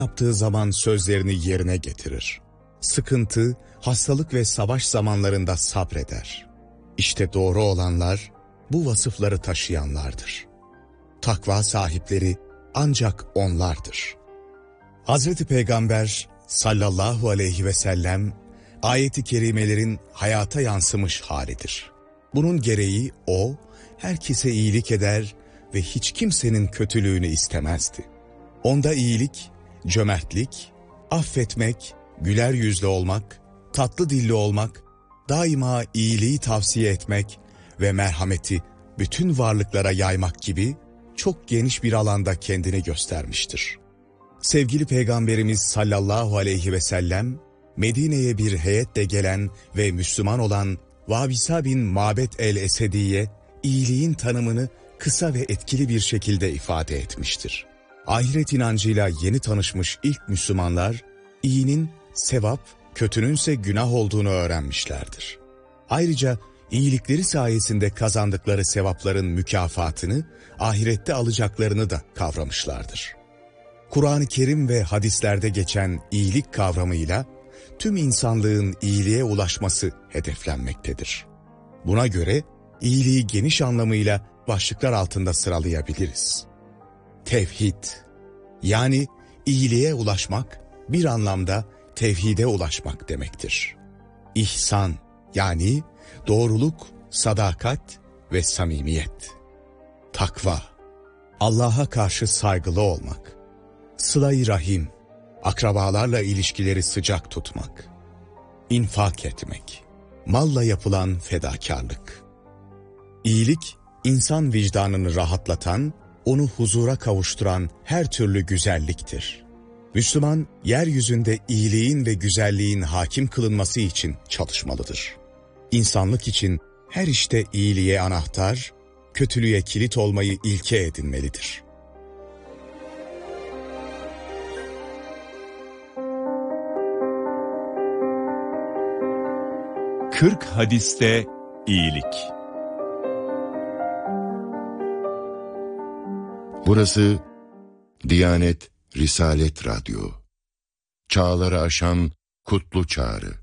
yaptığı zaman sözlerini yerine getirir. Sıkıntı, hastalık ve savaş zamanlarında sabreder. İşte doğru olanlar, bu vasıfları taşıyanlardır. Takva sahipleri ancak onlardır. Hazreti Peygamber sallallahu aleyhi ve sellem, ayet-i kerimelerin hayata yansımış halidir. Bunun gereği o, herkese iyilik eder ve hiç kimsenin kötülüğünü istemezdi. Onda iyilik, cömertlik, affetmek, güler yüzlü olmak, tatlı dilli olmak, daima iyiliği tavsiye etmek ve merhameti bütün varlıklara yaymak gibi çok geniş bir alanda kendini göstermiştir. Sevgili Peygamberimiz sallallahu aleyhi ve sellem, Medine'ye bir heyetle gelen ve Müslüman olan Vabisa bin Mabet el-Esedi'ye iyiliğin tanımını kısa ve etkili bir şekilde ifade etmiştir. Ahiret inancıyla yeni tanışmış ilk Müslümanlar, iyinin sevap, kötününse günah olduğunu öğrenmişlerdir. Ayrıca iyilikleri sayesinde kazandıkları sevapların mükafatını, ahirette alacaklarını da kavramışlardır. Kur'an-ı Kerim ve hadislerde geçen iyilik kavramıyla tüm insanlığın iyiliğe ulaşması hedeflenmektedir. Buna göre iyiliği geniş anlamıyla başlıklar altında sıralayabiliriz. Tevhid, yani iyiliğe ulaşmak bir anlamda tevhide ulaşmak demektir. İhsan, yani doğruluk, sadakat ve samimiyet. Takva, Allah'a karşı saygılı olmak. Sıla-i rahim, akrabalarla ilişkileri sıcak tutmak. İnfak etmek, malla yapılan fedakarlık. İyilik, insan vicdanını rahatlatan, onu huzura kavuşturan her türlü güzelliktir. Müslüman, yeryüzünde iyiliğin ve güzelliğin hakim kılınması için çalışmalıdır. İnsanlık için her işte iyiliğe anahtar, kötülüğe kilit olmayı ilke edinmelidir. Kırk hadiste iyilik. Burası Diyanet Risalet Radyo. Çağları aşan kutlu çağrı.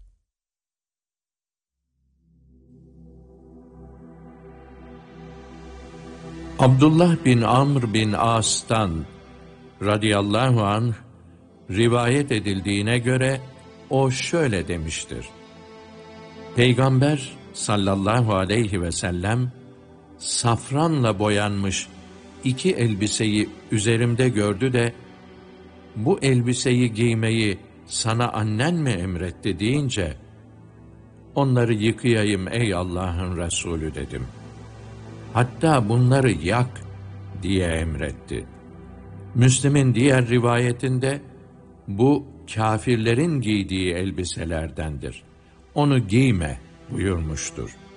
Abdullah bin Amr bin As'tan radıyallahu anh rivayet edildiğine göre o şöyle demiştir. Peygamber sallallahu aleyhi ve sellem safranla boyanmış 2 elbiseyi üzerimde gördü de bu elbiseyi giymeyi sana annen mi emretti deyince onları yıkayayım ey Allah'ın Resulü dedim. Hatta bunları yak diye emretti. Müslim'in diğer rivayetinde bu kâfirlerin giydiği elbiselerdendir. Onu giyme buyurmuştur.